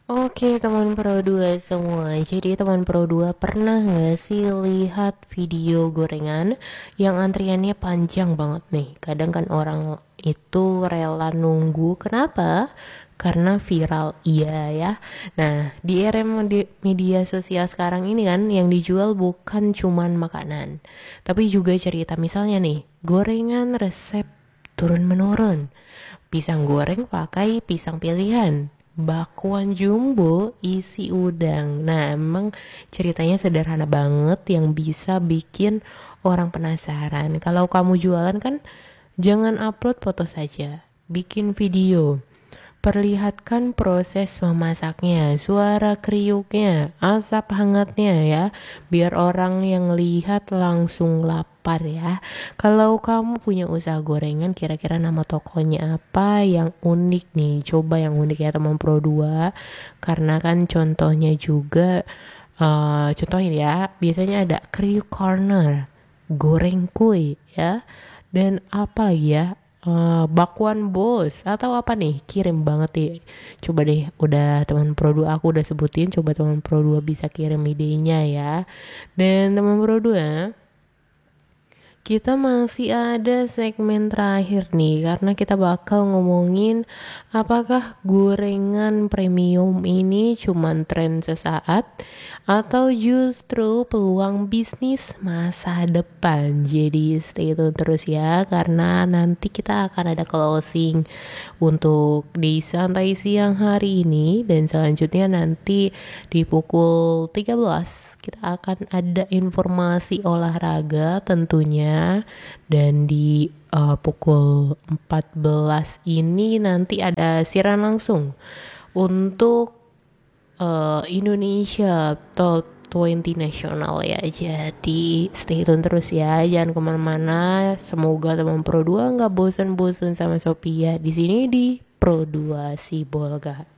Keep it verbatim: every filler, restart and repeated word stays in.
Oke teman Pro dua semua, jadi teman Pro dua pernah nggak sih lihat video gorengan yang antriannya panjang banget nih? Kadang kan orang itu rela nunggu, kenapa? Karena viral, iya ya. Nah, di era medi- media sosial sekarang ini kan yang dijual bukan cuman makanan, tapi juga cerita. Misalnya nih, gorengan resep turun-menurun, pisang goreng pakai pisang pilihan, bakwan jumbo isi udang. Nah, emang ceritanya sederhana banget yang bisa bikin orang penasaran. Kalau kamu jualan kan jangan upload foto saja, bikin video. Perlihatkan proses memasaknya, suara kriuknya, asap hangatnya ya, biar orang yang lihat langsung lapar ya. Kalau kamu punya usaha gorengan, kira-kira nama tokonya apa yang unik nih? Coba yang unik ya teman Pro dua, karena kan contohnya juga, eh contohin ya, biasanya ada kriuk corner, goreng kue ya, dan apa lagi ya? Eh, bakwan bos atau apa nih, kirim banget deh, coba deh, udah teman Pro dua aku udah sebutin, coba teman Pro dua bisa kirim idenya ya. Dan teman Pro dua, kita masih ada segmen terakhir nih, karena kita bakal ngomongin apakah gorengan premium ini cuman tren sesaat atau justru peluang bisnis masa depan. Jadi stay tune terus ya, karena nanti kita akan ada closing untuk di santai siang hari ini, dan selanjutnya nanti di pukul tiga belas kita akan ada informasi olahraga tentunya, dan di uh, pukul empat belas ini nanti ada siaran langsung untuk uh, Indonesia Top dua puluh nasional ya. Jadi stay tune terus ya, jangan kemana-mana. Semoga teman Pro dua nggak bosan-bosan sama Sophia di sini di Pro dua Sibolga.